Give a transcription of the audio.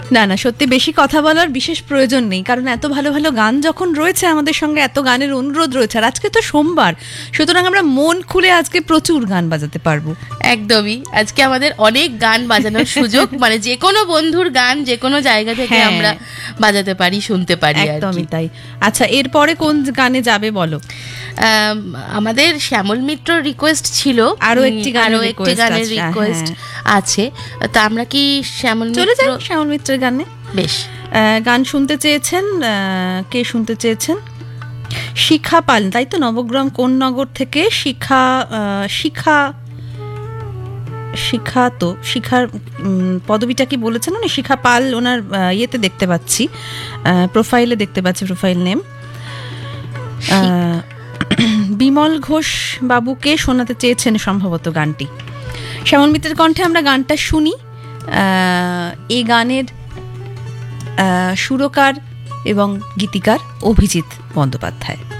না না, সত্যি বেশি কথা বলার বিশেষ প্রয়োজন নেই, কারণ এত ভালো ভালো গান যখন রয়েছে আমাদের সঙ্গে, এত গানের অনুরোধ রয়েছে, আর আজকে তো সোমবার, সুতরাং আমরা মন খুলে আজকে প্রচুর গান বাজাতে পারবো। একদমই, আজকে আমাদের অনেক গান বাজানোর সুযোগ, মানে যে কোনো বন্ধুর গান যে কোনো জায়গা থেকে আমরা বাজাতে পারি, শুনতে পারি। একদমই তাই। আচ্ছা, এরপরে কোন গানে যাবে বলো? আমাদের শ্যামল মিত্র রিকোয়েস্ট ছিল, আরো একটি গানের রিকোয়েস্ট আছে, তা আমরা কি চলে যাই শ্যামল মিত্রের গানে? বেশ। গান শুনতে চেয়েছেন, কে শুনতে চেয়েছেন? শিখা পাল, তাই তো? নবগ্রাম কোন নগর থেকে শিখা, শিখা তো শিখার পদবিটা কি বলেছেন উনি? শিখা পাল ওনার ইয়েতে দেখতে পাচ্ছি, প্রোফাইলে দেখতে পাচ্ছি, প্রোফাইল নেম। বিমল ঘোষ বাবুকে শোনাতে চেয়েছেন সম্ভবত গানটি। শ্যামল মিত্রের কণ্ঠে আমরা গানটা শুনি। এই গানের সুরকার এবং গীতিকার অভিজিৎ বন্দ্যোপাধ্যায়।